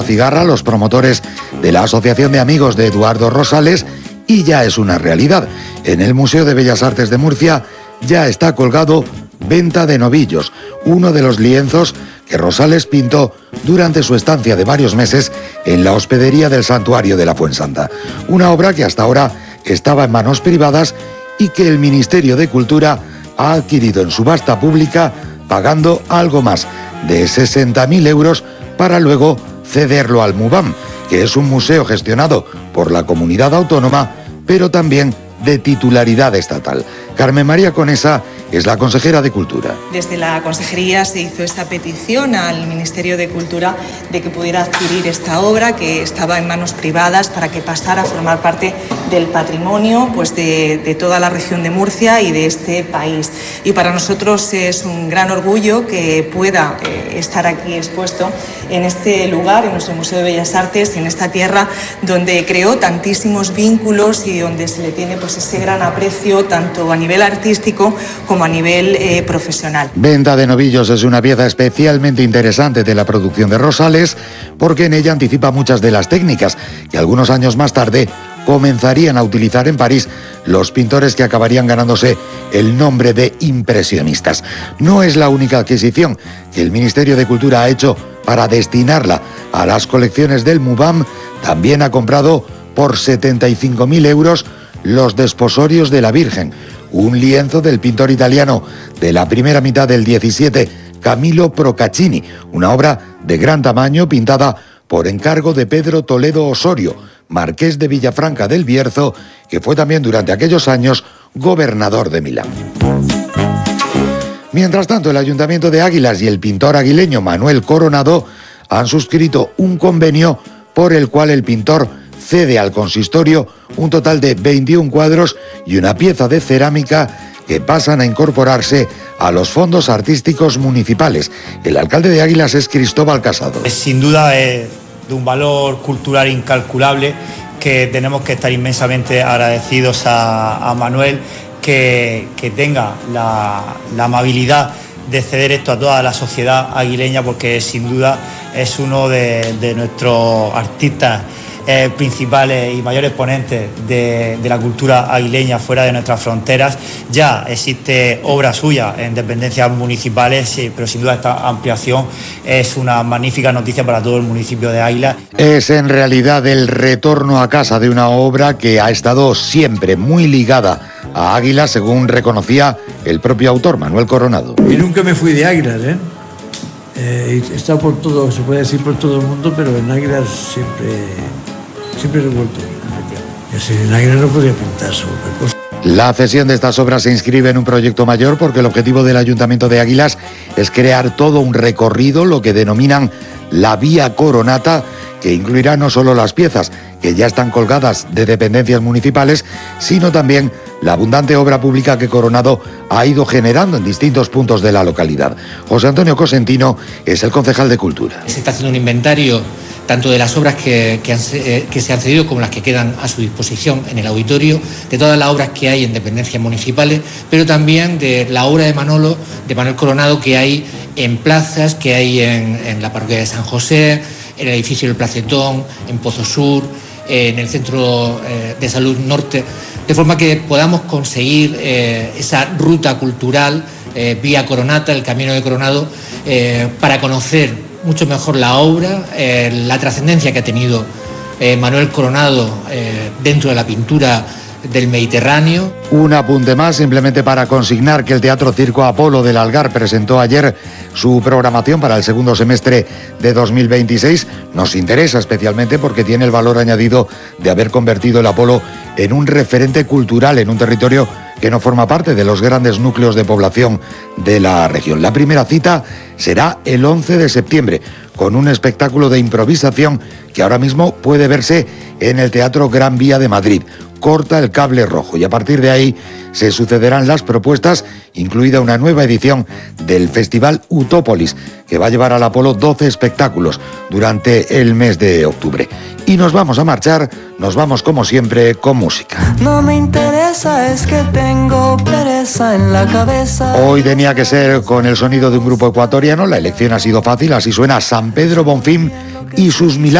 Cigarra, los promotores de la Asociación de Amigos de Eduardo Rosales, y ya es una realidad. En el Museo de Bellas Artes de Murcia ya está colgado Venta de novillos, uno de los lienzos que Rosales pintó durante su estancia de varios meses en la hospedería del Santuario de la Fuensanta. Una obra que hasta ahora estaba en manos privadas y que el Ministerio de Cultura ha adquirido en subasta pública pagando algo más de 60.000 euros para luego cederlo al MUBAM, que es un museo gestionado por la comunidad autónoma, pero también de titularidad estatal. Carmen María Conesa es la consejera de Cultura. Desde la Consejería se hizo esta petición al Ministerio de Cultura de que pudiera adquirir esta obra que estaba en manos privadas para que pasara a formar parte del patrimonio pues de toda la región de Murcia y de este país. Y para nosotros es un gran orgullo que pueda estar aquí expuesto en este lugar, en nuestro Museo de Bellas Artes, en esta tierra donde creó tantísimos vínculos y donde se le tiene pues ese gran aprecio tanto a nivel artístico como a nivel profesional. Venta de novillos es una pieza especialmente interesante de la producción de Rosales porque en ella anticipa muchas de las técnicas que algunos años más tarde comenzarían a utilizar en París los pintores que acabarían ganándose el nombre de impresionistas. No es la única adquisición que el Ministerio de Cultura ha hecho para destinarla a las colecciones del MUBAM. También ha comprado por 75.000 euros los desposorios de la Virgen, un lienzo del pintor italiano de la primera mitad del 17, Camillo Procaccini, una obra de gran tamaño pintada por encargo de Pedro Toledo Osorio, marqués de Villafranca del Bierzo, que fue también durante aquellos años gobernador de Milán. Mientras tanto, el Ayuntamiento de Águilas y el pintor aguileño Manuel Coronado han suscrito un convenio por el cual el pintor cede al consistorio un total de 21 cuadros y una pieza de cerámica que pasan a incorporarse a los fondos artísticos municipales. El alcalde de Águilas es Cristóbal Casado. Sin duda es de un valor cultural incalculable que tenemos que estar inmensamente agradecidos a Manuel que tenga la amabilidad de ceder esto a toda la sociedad aguileña, porque sin duda es uno de nuestros artistas principales y mayores ponentes de la cultura aguileña fuera de nuestras fronteras. Ya existe obra suya en dependencias municipales, sí, pero sin duda esta ampliación es una magnífica noticia para todo el municipio de Águilas. Es en realidad el retorno a casa de una obra que ha estado siempre muy ligada a Águilas, según reconocía el propio autor, Manuel Coronado. Y nunca me fui de Águilas, He estado por todo, se puede decir por todo el mundo, pero en Águilas siempre he vuelto. En Águilas no podía pintar sobre otra cosa. La cesión de estas obras se inscribe en un proyecto mayor porque el objetivo del Ayuntamiento de Águilas es crear todo un recorrido, lo que denominan la Vía Coronata, que incluirá no solo las piezas que ya están colgadas de dependencias municipales, sino también la abundante obra pública que Coronado ha ido generando en distintos puntos de la localidad. José Antonio Cosentino es el concejal de Cultura. Se está haciendo un inventario tanto de las obras que se han cedido como las que quedan a su disposición en el auditorio, de todas las obras que hay en dependencias municipales, pero también de la obra de Manuel Coronado que hay en plazas, que hay en la parroquia de San José, en el edificio del Placetón, en Pozo Sur, en el Centro de Salud Norte, de forma que podamos conseguir esa ruta cultural, Vía Coronata, el Camino de Coronado, para conocer mucho mejor la obra, la trascendencia que ha tenido Manuel Coronado dentro de la pintura del Mediterráneo. Un apunte más, simplemente para consignar que el Teatro Circo Apolo del Algar presentó ayer su programación para el segundo semestre de 2026. Nos interesa especialmente porque tiene el valor añadido de haber convertido el Apolo en un referente cultural en un territorio que no forma parte de los grandes núcleos de población de la región. La primera cita será el 11 de septiembre, con un espectáculo de improvisación que ahora mismo puede verse en el Teatro Gran Vía de Madrid. Corta el cable rojo y a partir de ahí se sucederán las propuestas, incluida una nueva edición del Festival Utópolis, que va a llevar al Apolo 12 espectáculos durante el mes de octubre. Y nos vamos a marchar, nos vamos como siempre con música. No me interesa, es que tengo pereza en la cabeza. Hoy tenía que ser con el sonido de un grupo ecuatoriano, la elección ha sido fácil, así suena San Pedro Bonfim y sus milagros.